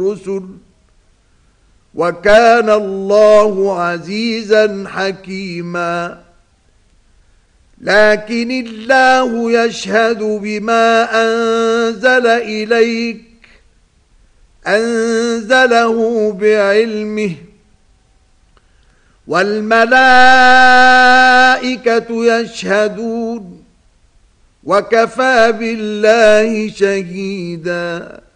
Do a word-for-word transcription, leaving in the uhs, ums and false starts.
الرسل وكان الله عزيزا حكيما لكن الله يشهد بما أنزل إليك أنزله بعلمه والملائكة يشهدون وكفى بالله شهيدا